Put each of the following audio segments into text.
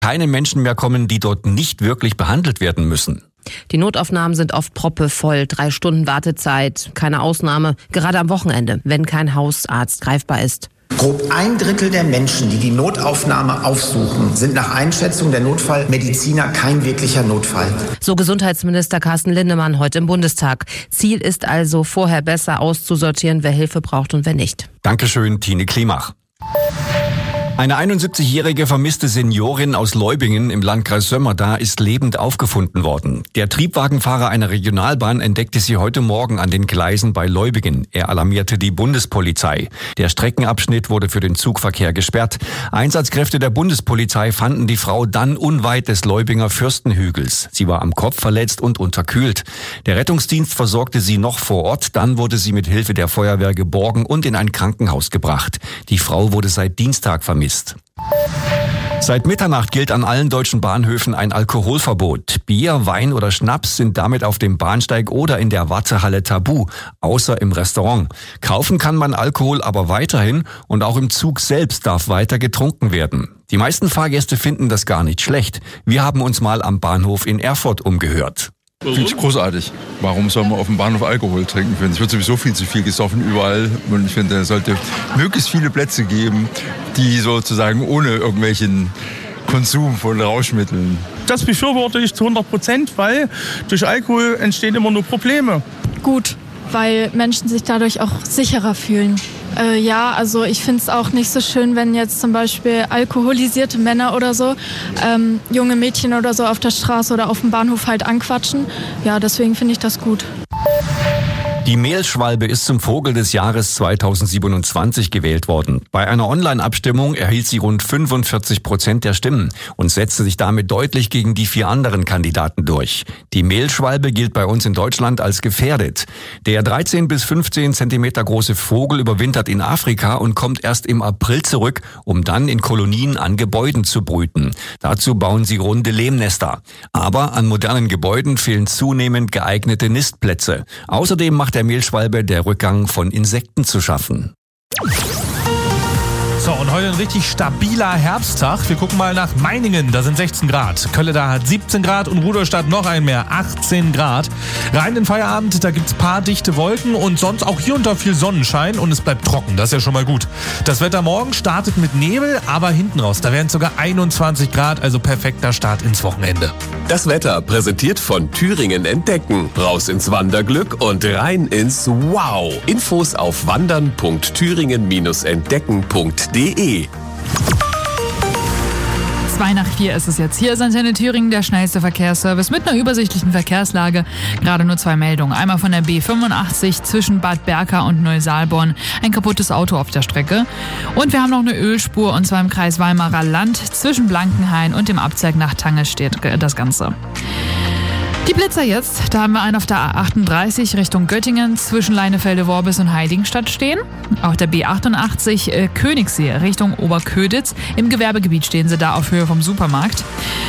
keine Menschen mehr kommen, die dort nicht wirklich behandelt werden müssen. Die Notaufnahmen sind oft proppevoll, 3 Stunden Wartezeit, keine Ausnahme, gerade am Wochenende, wenn kein Hausarzt greifbar ist. Grob 1/3 der Menschen, die die Notaufnahme aufsuchen, sind nach Einschätzung der Notfallmediziner kein wirklicher Notfall. So Gesundheitsminister Carsten Linnemann heute im Bundestag. Ziel ist also, vorher besser auszusortieren, wer Hilfe braucht und wer nicht. Dankeschön, Tine Klimach. Eine 71-jährige vermisste Seniorin aus Leubingen im Landkreis Sömmerda ist lebend aufgefunden worden. Der Triebwagenfahrer einer Regionalbahn entdeckte sie heute Morgen an den Gleisen bei Leubingen. Er alarmierte die Bundespolizei. Der Streckenabschnitt wurde für den Zugverkehr gesperrt. Einsatzkräfte der Bundespolizei fanden die Frau dann unweit des Leubinger Fürstenhügels. Sie war am Kopf verletzt und unterkühlt. Der Rettungsdienst versorgte sie noch vor Ort. Dann wurde sie mit Hilfe der Feuerwehr geborgen und in ein Krankenhaus gebracht. Die Frau wurde seit Dienstag vermisst. Seit Mitternacht gilt an allen deutschen Bahnhöfen ein Alkoholverbot. Bier, Wein oder Schnaps sind damit auf dem Bahnsteig oder in der Wartehalle tabu, außer im Restaurant. Kaufen kann man Alkohol aber weiterhin und auch im Zug selbst darf weiter getrunken werden. Die meisten Fahrgäste finden das gar nicht schlecht. Wir haben uns mal am Bahnhof in Erfurt umgehört. Finde ich großartig. Warum soll man auf dem Bahnhof Alkohol trinken? Es wird sowieso viel zu viel gesoffen überall. Und ich finde, es sollte möglichst viele Plätze geben, die sozusagen ohne irgendwelchen Konsum von Rauschmitteln. Das befürworte ich zu 100%, weil durch Alkohol entstehen immer nur Probleme. Gut, weil Menschen sich dadurch auch sicherer fühlen. Ja, also ich finde es auch nicht so schön, wenn jetzt zum Beispiel alkoholisierte Männer oder so junge Mädchen oder so auf der Straße oder auf dem Bahnhof halt anquatschen. Ja, deswegen finde ich das gut. Die Mehlschwalbe ist zum Vogel des Jahres 2027 gewählt worden. Bei einer Online-Abstimmung erhielt sie rund 45% der Stimmen und setzte sich damit deutlich gegen die 4 anderen Kandidaten durch. Die Mehlschwalbe gilt bei uns in Deutschland als gefährdet. Der 13 bis 15 Zentimeter große Vogel überwintert in Afrika und kommt erst im April zurück, um dann in Kolonien an Gebäuden zu brüten. Dazu bauen sie runde Lehmnester. Aber an modernen Gebäuden fehlen zunehmend geeignete Nistplätze. Außerdem macht der Mehlschwalbe der Rückgang von Insekten zu schaffen. So, und heute ein richtig stabiler Herbsttag. Wir gucken mal nach Meiningen, da sind 16 Grad. Kölleda hat 17 Grad und Rudolstadt noch ein mehr, 18 Grad. Rein in den Feierabend, da gibt's paar dichte Wolken und sonst auch hier und da viel Sonnenschein und es bleibt trocken, das ist ja schon mal gut. Das Wetter morgen startet mit Nebel, aber hinten raus, da werden es sogar 21 Grad, also perfekter Start ins Wochenende. Das Wetter präsentiert von Thüringen Entdecken. Raus ins Wanderglück und rein ins Wow. Infos auf wandern.thüringen-entdecken.de. 3:02 ist es jetzt. Hier ist Antenne Thüringen, der schnellste Verkehrsservice mit einer übersichtlichen Verkehrslage. Gerade nur 2 Meldungen. Einmal von der B85 zwischen Bad Berka und Neusaalborn. Ein kaputtes Auto auf der Strecke. Und wir haben noch eine Ölspur, und zwar im Kreis Weimarer Land. Zwischen Blankenhain und dem Abzweig nach Tange steht das Ganze. Die Blitzer jetzt, da haben wir einen auf der A38 Richtung Göttingen zwischen Leinefelde-Worbis und Heiligenstadt stehen. Auf der B88 Königssee Richtung Oberköditz. Im Gewerbegebiet stehen sie da auf Höhe vom Supermarkt.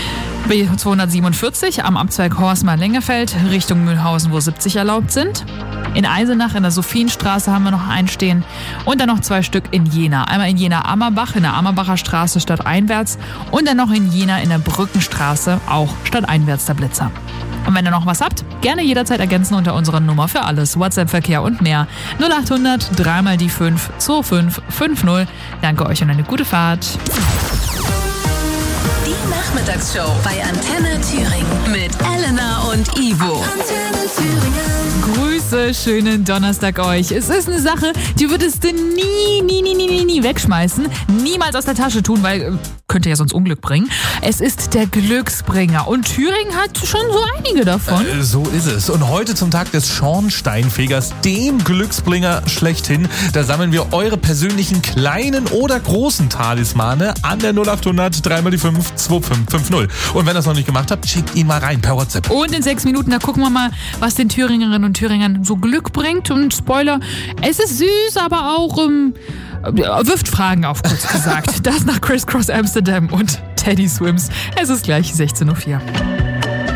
B247 am Abzweig Horstmar-Lengefeld Richtung Mühlhausen, wo 70 erlaubt sind. In Eisenach in der Sophienstraße haben wir noch einen stehen. Und dann noch 2 Stück in Jena. Einmal in Jena-Ammerbach in der Ammerbacher Straße stadteinwärts. Und dann noch in Jena in der Brückenstraße, auch stadteinwärts der Blitzer. Und wenn ihr noch was habt, gerne jederzeit ergänzen unter unserer Nummer für alles. WhatsApp-Verkehr und mehr. 0800 3x5 2550. Danke euch und eine gute Fahrt. Die Nachmittagsshow bei Antenne Thüringen mit Elena und Ivo. Antenne Thüringen. Grüße, schönen Donnerstag euch. Es ist eine Sache, die würdest du nie wegschmeißen. Niemals aus der Tasche tun, weil könnte ja sonst Unglück bringen. Es ist der Glücksbringer und Thüringen hat schon so einige davon. So ist es. Und heute zum Tag des Schornsteinfegers, dem Glücksbringer schlechthin. Da sammeln wir eure persönlichen kleinen oder großen Talismane an der 0800 3x5 2550. Und wenn ihr das noch nicht gemacht habt, schickt ihn mal rein per WhatsApp. Und in 6 Minuten, da gucken wir mal, was den Thüringerinnen und Thüringern so Glück bringt. Und Spoiler, es ist süß, aber auch wirft Fragen auf, kurz gesagt. Das nach Criss Cross Amsterdam und Teddy Swims. Es ist gleich 16:04 Uhr.